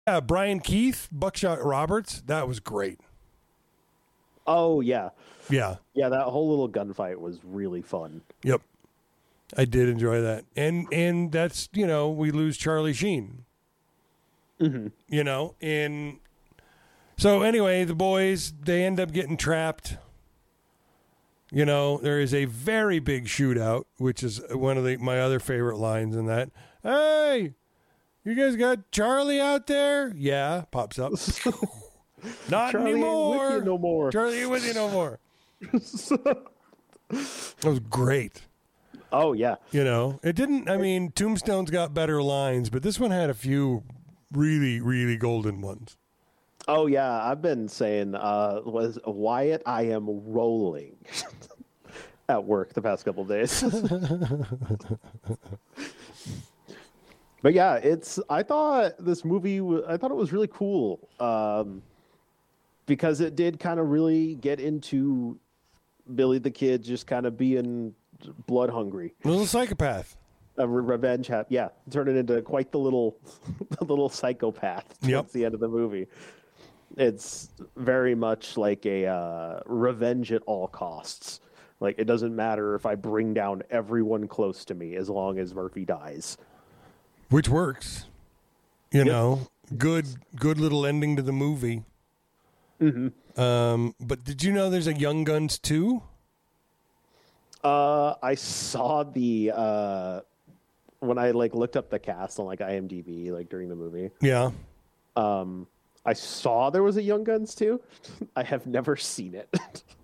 Yeah, Brian Keith, Buckshot Roberts. That was great. Oh, yeah. Yeah. Yeah, that whole little gunfight was really fun. Yep. I did enjoy that. And that's, we lose Charlie Sheen. Mm-hmm. And so anyway, the boys, they end up getting trapped. There is a very big shootout, which is one of my other favorite lines in that. Hey, you guys got Charlie out there? Yeah, pops up. Not Charlie anymore. Ain't with you no more. Charlie ain't with you no more. That was great. Oh, yeah. It didn't, Tombstone's got better lines, but this one had a few really, really golden ones. Oh, yeah. I've been saying, was Wyatt, I am rolling at work the past couple of days. But yeah, I thought this movie, I thought it was really cool because it did kind of really get into Billy the Kid just kind of being blood hungry. A little psychopath. A revenge, turn it into quite the little psychopath towards the end of the movie. It's very much like a revenge at all costs. Like, it doesn't matter if I bring down everyone close to me as long as Murphy dies. Which works. Good little ending to the movie. Mm-hmm. But did you know there's a Young Guns 2? I saw the when I looked up the cast on IMDb during the movie. Yeah. I saw there was a Young Guns 2. I have never seen it.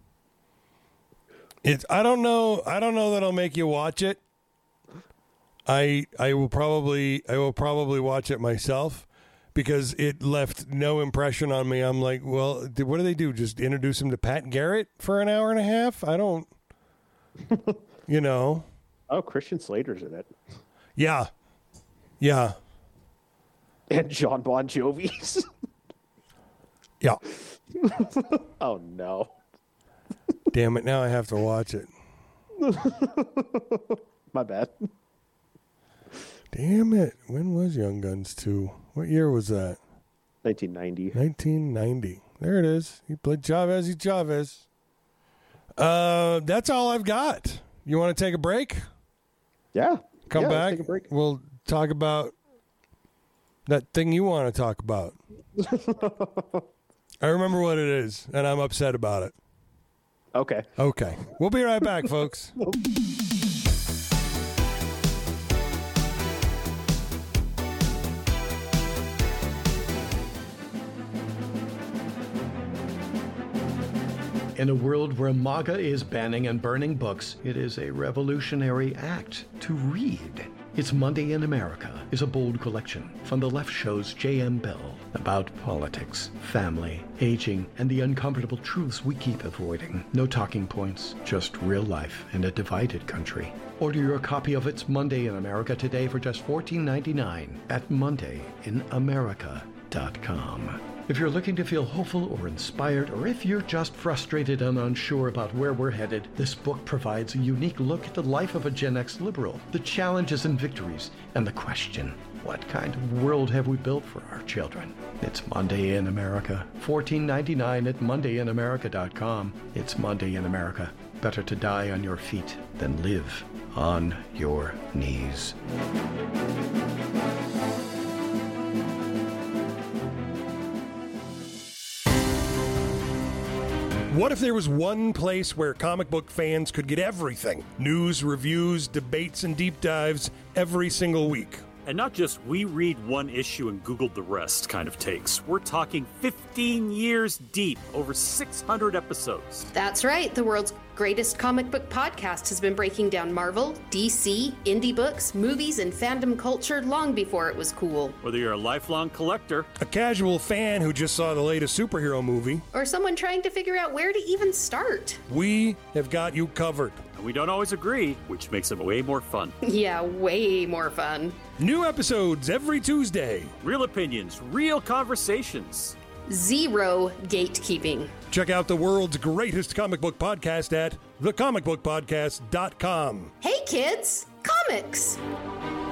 I don't know that I'll make you watch it. I will probably watch it myself because it left no impression on me. I'm like, well, what do they do? Just introduce him to Pat Garrett for an hour and a half? I don't, Oh, Christian Slater's in it. Yeah. Yeah. And John Bon Jovi's. Yeah. Oh, no. Damn it. Now I have to watch it. My bad. Damn it. When was Young Guns 2? What year was that? 1990. 1990. There it is. He played Chavez. He's Chavez. That's all I've got. You want to take a break? Yeah. Come back. Let's take a break. We'll talk about that thing you want to talk about. I remember what it is, and I'm upset about it. Okay. Okay. We'll be right back, folks. In a world where MAGA is banning and burning books, it is a revolutionary act to read. It's Monday in America is a bold collection from the Left Show's J.M. Bell about politics, family, aging, and the uncomfortable truths we keep avoiding. No talking points, just real life in a divided country. Order your copy of It's Monday in America today for just $14.99 at mondayinamerica.com. If you're looking to feel hopeful or inspired, or if you're just frustrated and unsure about where we're headed, this book provides a unique look at the life of a Gen X liberal, the challenges and victories, and the question, what kind of world have we built for our children? It's Monday in America. $14.99 at mondayinamerica.com. It's Monday in America. Better to die on your feet than live on your knees. What if there was one place where comic book fans could get everything? News, reviews, debates, and deep dives every single week. And not just we read one issue and Googled the rest kind of takes. We're talking 15 years deep, over 600 episodes. That's right. The world's greatest comic book podcast has been breaking down Marvel, DC, indie books, movies, and fandom culture long before it was cool. Whether you're a lifelong collector, a casual fan who just saw the latest superhero movie, or someone trying to figure out where to even start, we have got you covered. And we don't always agree, which makes it way more fun. Yeah, way more fun. New episodes every Tuesday. Real opinions, real conversations. Zero gatekeeping. Check out the world's greatest comic book podcast at thecomicbookpodcast.com. Hey kids, comics!